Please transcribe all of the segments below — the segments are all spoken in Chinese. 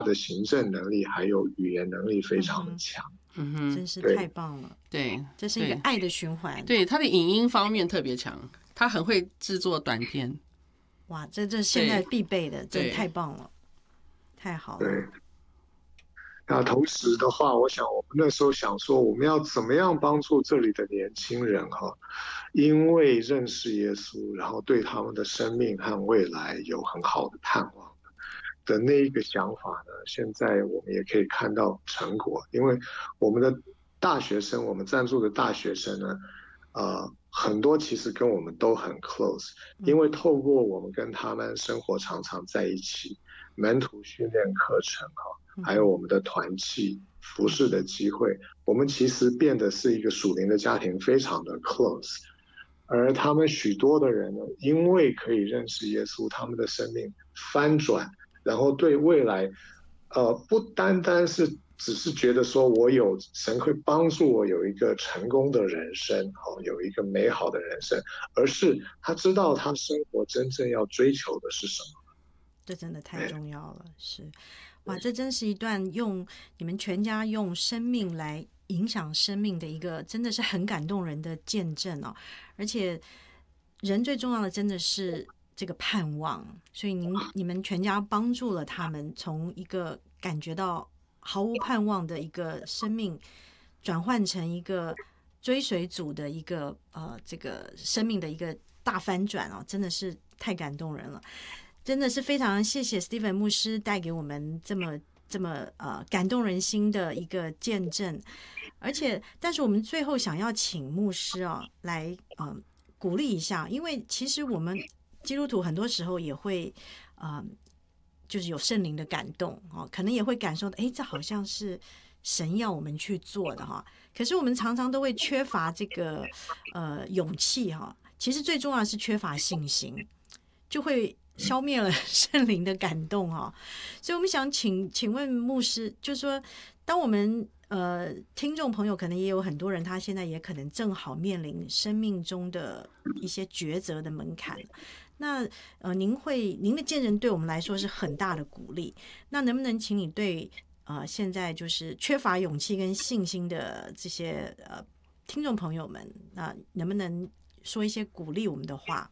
的行政能力还有语言能力非常的强。 真是太棒了。 对， 这是一个爱的循环。 对，他的影音方面特别强，他很会制作短片。 哇，这现在必备的，真的太棒了，太好了。 对。那同时的话，我想我们那时候想说，我们要怎么样帮助这里的年轻人哈，因为认识耶稣，然后对他们的生命和未来有很好的盼望的那一个想法呢，现在我们也可以看到成果。因为我们的大学生，我们赞助的大学生呢，很多其实跟我们都很 close， 因为透过我们跟他们生活常常在一起，门徒训练课程还有我们的团契服侍的机会，我们其实变得是一个属灵的家庭，非常的 close。而他们许多的人呢，因为可以认识耶稣，他们的生命翻转，然后对未来，不单单是只是觉得说我有神会帮助我有一个成功的人生，有一个美好的人生，而是他知道他生活真正要追求的是什么。 这真的太重要了，是。哇，这真是一段用你们全家用生命来影响生命的一个，真的是很感动人的见证哦。而且人最重要的真的是这个盼望，所以你们全家帮助了他们从一个感觉到毫无盼望的一个生命，转换成一个追随主的一个这个生命的一个大翻转哦，真的是太感动人了。真的是非常谢谢 Stephen 牧师带给我们这么感动人心的一个见证，但是我们最后想要请牧师来鼓励一下，因为其实我们基督徒很多时候也会就是有圣灵的感动可能也会感受到这好像是神要我们去做的可是我们常常都会缺乏这个勇气其实最重要的是缺乏信心，就会消灭了圣灵的感动所以我们想请问牧师，就是说当我们听众朋友可能也有很多人他现在也可能正好面临生命中的一些抉择的门槛，那您的见证对我们来说是很大的鼓励，那能不能请你对现在就是缺乏勇气跟信心的这些听众朋友们能不能说一些鼓励我们的话？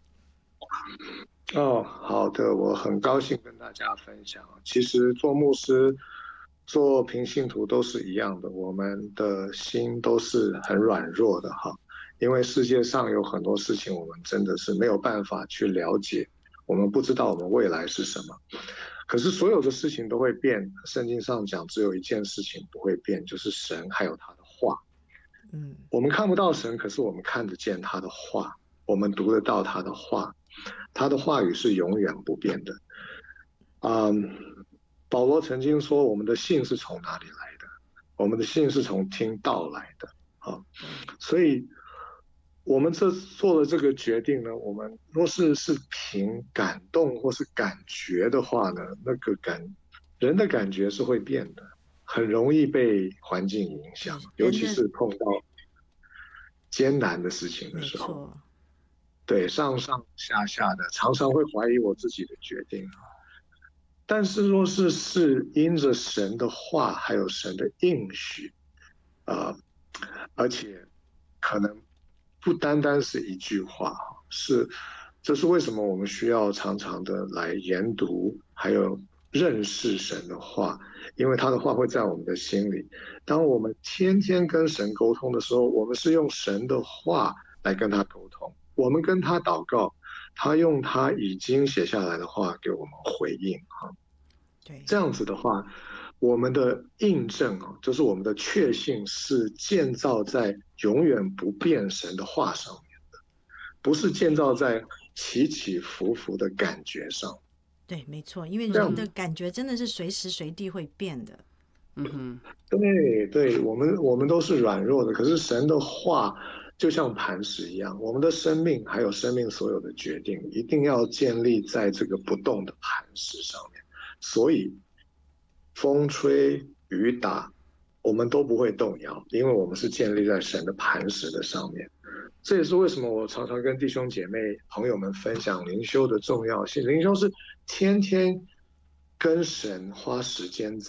好的，我很高兴跟大家分享。其实做牧师、做平信徒都是一样的，我们的心都是很软弱的因为世界上有很多事情我们真的是没有办法去了解，我们不知道我们未来是什么。可是所有的事情都会变，圣经上讲只有一件事情不会变，就是神还有他的话。我们看不到神，可是我们看得见他的话，我们读得到他的话，他的话语是永远不变的。保罗曾经说，我们的信是从哪里来的？我们的信是从听道来的。所以我们做了这个决定呢，我们若是凭感动或是感觉的话呢，那个人的感觉是会变的，很容易被环境影响，尤其是碰到艰难的事情的时候，对，上上下下的，常常会怀疑我自己的决定。但是若是因着神的话，还有神的应许，而且可能不单单是一句话，这是为什么我们需要常常的来研读，还有认识神的话，因为他的话会在我们的心里。当我们天天跟神沟通的时候，我们是用神的话来跟他沟通，我们跟他祷告，他用他已经写下来的话给我们回应对， 这样子的话，我们的印证就是我们的确信是建造在永远不变神的话上面的，不是建造在起起伏伏的感觉上。 对，没错，因为人的感觉真的是随时随地会变的。 对，我们都是软弱的，可是神的话就像磐石一样，我们的生命还有生命所有的决定，一定要建立在这个不动的磐石上面。所以风吹雨打，我们都不会动摇，因为我们是建立在神的磐石的上面。这也是为什么我常常跟弟兄姐妹朋友们分享灵修的重要性。灵修是天天跟神花时间